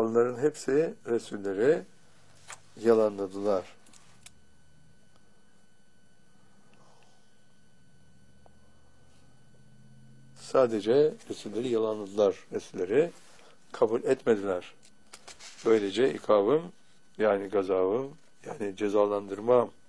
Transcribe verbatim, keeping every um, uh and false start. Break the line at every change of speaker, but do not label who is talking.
Onların hepsi Resulleri yalanladılar. Sadece Resulleri yalanladılar. Resulleri kabul etmediler. Böylece ikabım, yani gazabım, yani cezalandırmam